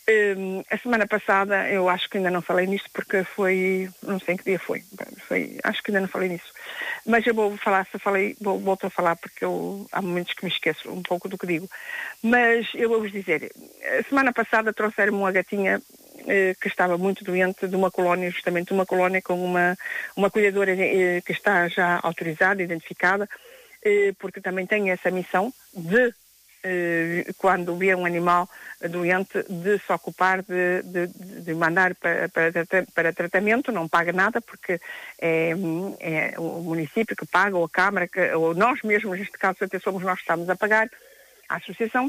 A semana passada, eu acho que ainda não falei nisso porque não sei em que dia acho que ainda não falei nisso. Mas eu vou falar, volto a falar porque há momentos que me esqueço um pouco do que digo. Mas eu vou-vos dizer, a semana passada trouxeram-me uma gatinha que estava muito doente de uma colónia, justamente uma colónia com uma cuidadora que está já autorizada, identificada, porque também tem essa missão de quando vê um animal doente, de se ocupar de mandar para tratamento, não paga nada, porque é o município que paga, ou a Câmara, ou nós mesmos, neste caso até somos nós que estamos a pagar, a associação,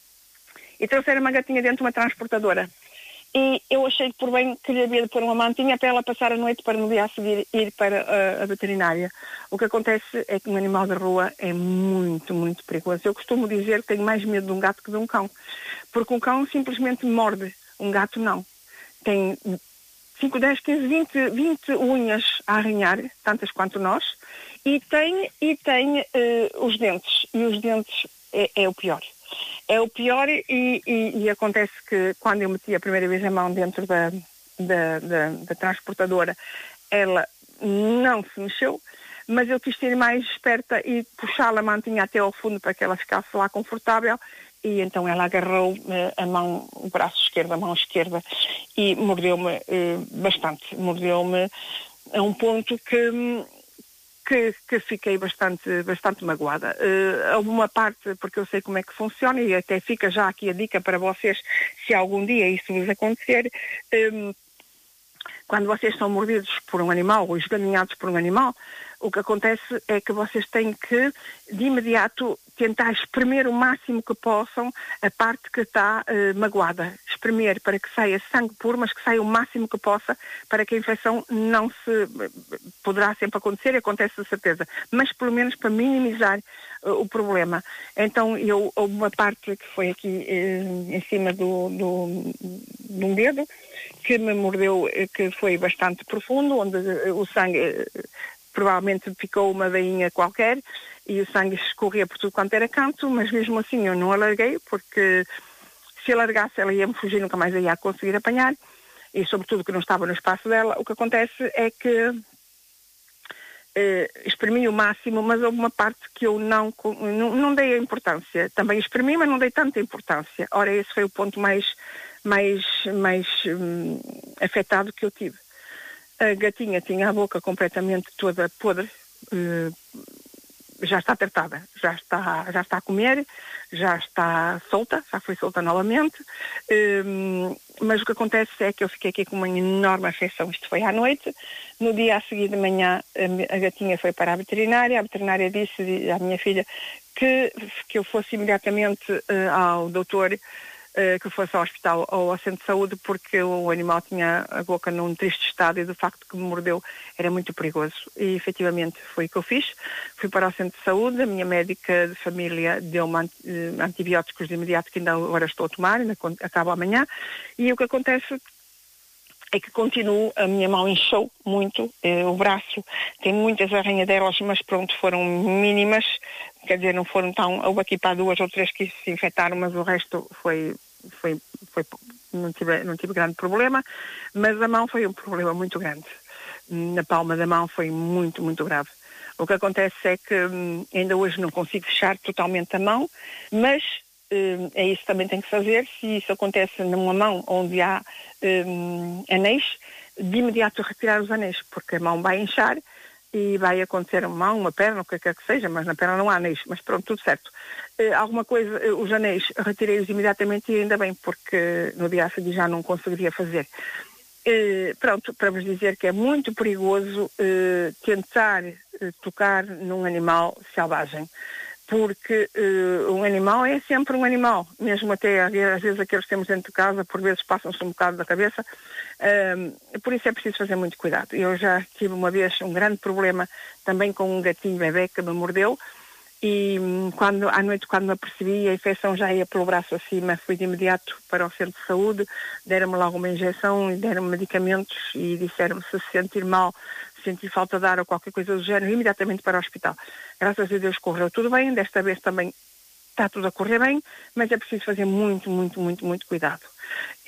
e trouxeram uma gatinha dentro de uma transportadora. E eu achei por bem que lhe havia de pôr uma mantinha para ela passar a noite para no dia a seguir ir para a veterinária. O que acontece é que um animal de rua é muito, muito perigoso. Eu costumo dizer que tenho mais medo de um gato que de um cão, porque um cão simplesmente morde, um gato não. Tem 5, 10, 15, 20 unhas a arranhar, tantas quanto nós, e tem os dentes, e os dentes é o pior. É o pior e acontece que quando eu meti a primeira vez a mão dentro da transportadora, ela não se mexeu, mas eu quis ser mais esperta e puxá-la a mantinha até ao fundo para que ela ficasse lá confortável, e então ela agarrou o braço esquerdo, a mão esquerda, e mordeu-me bastante. Mordeu-me a um ponto que fiquei bastante magoada. Houve uma parte, porque eu sei como é que funciona, e até fica já aqui a dica para vocês, se algum dia isso vos acontecer, quando vocês são mordidos por um animal, ou esganinhados por um animal, o que acontece é que vocês têm que, de imediato, tentar espremer o máximo que possam a parte que está magoada. Espremer para que saia sangue puro, mas que saia o máximo que possa, para que a infecção não se... Poderá sempre acontecer, e acontece de certeza, mas pelo menos para minimizar o problema. Então, houve uma parte que foi aqui em cima de um dedo, que me mordeu, que foi bastante profundo, onde o sangue... provavelmente ficou uma veinha qualquer e o sangue escorria por tudo quanto era canto, mas mesmo assim eu não alarguei, porque se alargasse ela ia-me fugir, nunca mais a ia conseguir apanhar, e sobretudo que não estava no espaço dela. O que acontece é que exprimi o máximo, mas houve uma parte que eu não dei a importância. Também exprimi, mas não dei tanta importância. Ora, esse foi o ponto mais afetado que eu tive. A gatinha tinha a boca completamente toda podre, já está tratada, já está a comer, já está solta, já foi solta novamente, mas o que acontece é que eu fiquei aqui com uma enorme afecção. Isto foi à noite. No dia a seguir de manhã a gatinha foi para a veterinária disse à minha filha que eu fosse imediatamente ao doutor, que fosse ao hospital ou ao centro de saúde, porque o animal tinha a boca num triste estado e do facto que me mordeu era muito perigoso. E efetivamente foi o que eu fiz. Fui para o centro de saúde, a minha médica de família deu-me antibióticos de imediato, que ainda agora estou a tomar, ainda acabo amanhã, e o que acontece é que continuo, a minha mão inchou muito, o braço tem muitas arranhadelas, mas pronto, foram mínimas, quer dizer, não foram tão... Houve aqui para 2 ou 3 que se infectaram, mas o resto não tive grande problema, mas a mão foi um problema muito grande. Na palma da mão foi muito, muito grave. O que acontece é que ainda hoje não consigo fechar totalmente a mão, mas é isso que também tem que fazer. Se isso acontece numa mão onde há anéis, de imediato retirar os anéis, porque a mão vai inchar e vai acontecer uma perna, o que quer que seja, mas na perna não há anéis, mas pronto, tudo certo. Alguma coisa, os anéis, retirei-os imediatamente e ainda bem, porque no dia a seguir já não conseguiria fazer. Pronto, para vos dizer que é muito perigoso tentar tocar num animal selvagem, porque um animal é sempre um animal, mesmo até às vezes aqueles que temos dentro de casa, por vezes passam-se um bocado da cabeça, por isso é preciso fazer muito cuidado. Eu já tive uma vez um grande problema também com um gatinho bebê que me mordeu, e à noite, quando me apercebi, a infecção já ia pelo braço acima, fui de imediato para o centro de saúde, deram-me logo uma injeção e deram-me medicamentos e disseram-me se sentir mal, sentir falta de ar ou qualquer coisa do género, imediatamente para o hospital. Graças a Deus correu tudo bem, desta vez também está tudo a correr bem, mas é preciso fazer muito, muito, muito, muito cuidado.